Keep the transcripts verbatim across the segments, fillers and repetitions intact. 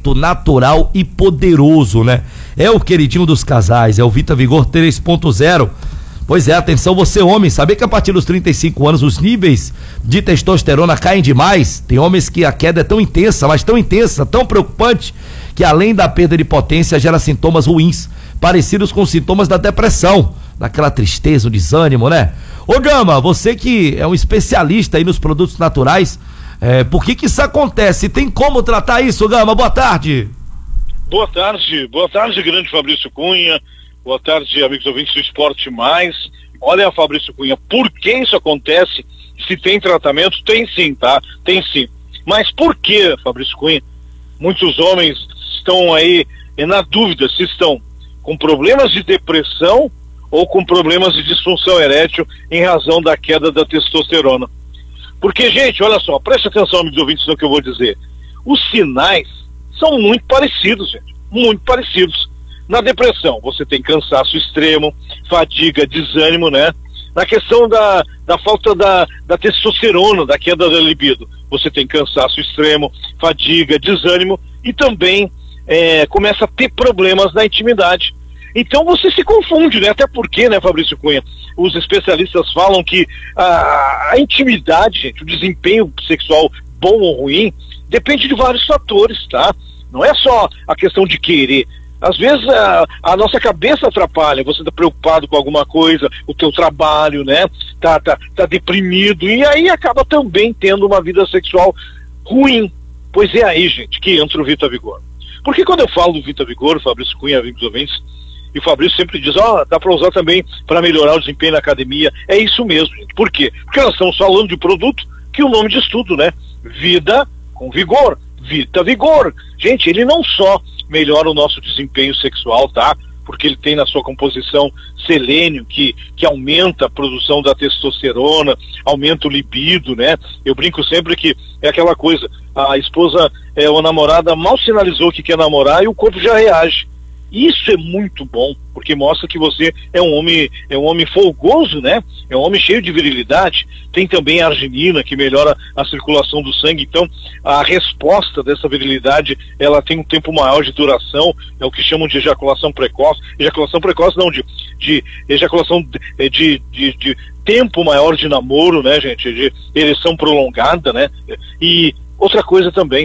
perfeito, natural e poderoso, né? É o queridinho dos casais, é o Vita Vigor três ponto zero. Pois é, atenção você homem, saber que a partir dos trinta e cinco anos os níveis de testosterona caem demais? Tem homens que a queda é tão intensa, mas tão intensa, tão preocupante, que além da perda de potência gera sintomas ruins, parecidos com os sintomas da depressão, daquela tristeza, o desânimo, né? Ô Gama, você que é um especialista aí nos produtos naturais, é, por que que isso acontece? Tem como tratar isso, Gama? Boa tarde. Boa tarde, boa tarde, grande Fabrício Cunha. Boa tarde, amigos ouvintes do Esporte Mais. Olha, Fabrício Cunha, por que isso acontece? Se tem tratamento, tem sim, tá? Tem sim. Mas por que, Fabrício Cunha, muitos homens estão aí na dúvida se estão com problemas de depressão ou com problemas de disfunção erétil em razão da queda da testosterona? Porque, gente, olha só, preste atenção, amigos ouvintes, no que eu vou dizer. Os sinais são muito parecidos, gente, muito parecidos. Na depressão, você tem cansaço extremo, fadiga, desânimo, né? Na questão da, da falta da, da testosterona, da queda da libido, você tem cansaço extremo, fadiga, desânimo e também é, começa a ter problemas na intimidade. Então você se confunde, né? Até porque, né, Fabrício Cunha, os especialistas falam que a, a intimidade, gente, o desempenho sexual bom ou ruim, depende de vários fatores, tá? Não é só a questão de querer. Às vezes a, a nossa cabeça atrapalha, você tá preocupado com alguma coisa, o teu trabalho, né? Tá, tá, tá deprimido, e aí acaba também tendo uma vida sexual ruim. Pois é aí, gente, que entra o Vita Vigor. Porque quando eu falo do Vita Vigor, Fabrício Cunha, amigos ouvintes, e o Fabrício sempre diz, ó, oh, dá para usar também para melhorar o desempenho na academia. É isso mesmo, gente. Por quê? Porque nós estamos falando de produto que o nome diz tudo, né? Vida com vigor, Vita Vigor. Gente, ele não só melhora o nosso desempenho sexual, tá? Porque ele tem na sua composição selênio, que, que aumenta a produção da testosterona, aumenta o libido, né? Eu brinco sempre que é aquela coisa, a esposa é, ou a namorada mal sinalizou que quer namorar e o corpo já reage. Isso é muito bom, porque mostra que você é um homem, é um homem folgoso, né? É um homem cheio de virilidade. Tem também a arginina, que melhora a circulação do sangue. Então, a resposta dessa virilidade, ela tem um tempo maior de duração. É o que chamam de ejaculação precoce. Ejaculação precoce não, de, de ejaculação de, de, de, de tempo maior de namoro, né, gente? De ereção prolongada, né? E outra coisa também,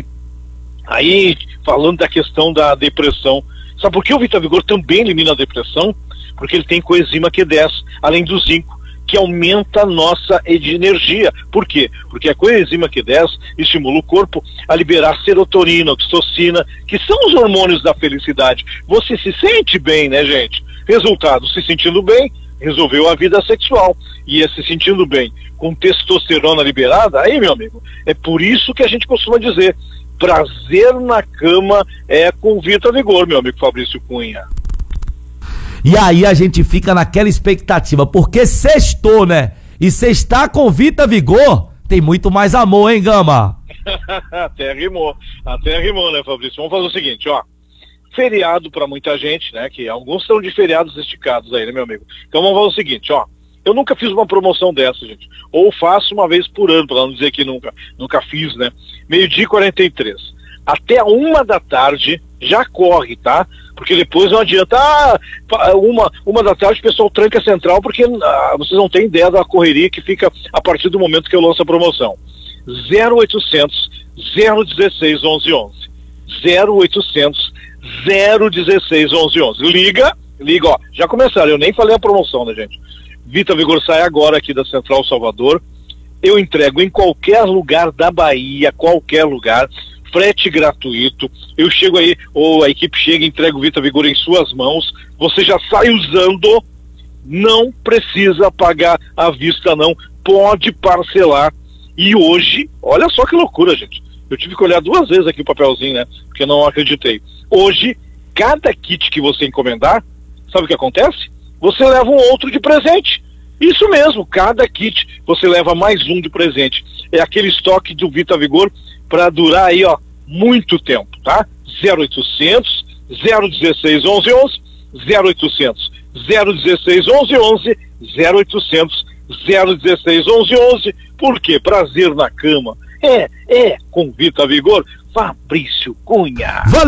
aí, falando da questão da depressão, sabe por que o Vita Vigor também elimina a depressão? Porque ele tem coenzima Q dez, além do zinco, que aumenta a nossa energia. Por quê? Porque a coenzima Q dez estimula o corpo a liberar serotonina, oxitocina, que são os hormônios da felicidade. Você se sente bem, né, gente? Resultado, se sentindo bem, resolveu a vida sexual. E é se sentindo bem, com testosterona liberada, aí, meu amigo, é por isso que a gente costuma dizer, prazer na cama é com Vita Vigor, meu amigo Fabrício Cunha. E aí a gente fica naquela expectativa, porque sextou, né? E sextar com Vita Vigor tem muito mais amor, hein, Gama? Até rimou, até rimou, né, Fabrício? Vamos fazer o seguinte, ó. Feriado pra muita gente, né? Que alguns estão de feriados esticados aí, né, meu amigo? Então vamos fazer o seguinte, ó. Eu nunca fiz uma promoção dessa, gente. Ou faço uma vez por ano, para não dizer que nunca, nunca fiz, né? Meio-dia e quarenta e três. Até a uma da tarde já corre, tá? Porque depois não adianta. Ah, uma, uma da tarde o pessoal tranca a central, porque ah, vocês não têm ideia da correria que fica a partir do momento que eu lanço a promoção. zero oitocentos, zero dezesseis, onze onze. zero oitocentos, zero dezesseis, onze onze. Liga, liga, ó. Já começaram, eu nem falei a promoção, né, gente? Vita Vigor sai agora aqui da Central Salvador. Eu entrego em qualquer lugar da Bahia, qualquer lugar, frete gratuito. Eu chego aí, ou a equipe chega e entrega o Vita Vigor em suas mãos. Você já sai usando, não precisa pagar à vista não, pode parcelar. E hoje, olha só que loucura, gente. Eu tive que olhar duas vezes aqui o papelzinho, né? Porque eu não acreditei. Hoje, cada kit que você encomendar, sabe o que acontece? Você leva um outro de presente. Isso mesmo, cada kit você leva mais um de presente. É aquele estoque do Vita Vigor para durar aí, ó, muito tempo, tá? zero oitocentos, zero dezesseis, onze onze, zero oitocentos, zero dezesseis, onze onze, zero oitocentos, zero dezesseis, onze onze. Por quê? Prazer na cama. É, é com Vita Vigor, Fabrício Cunha. Valeu!